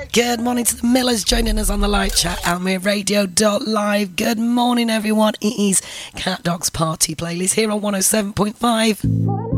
Good morning to the Millers joining us on the live chat, almireradio.live. Good morning, everyone. It is Cat Dog's Party Playlist here on 107.5.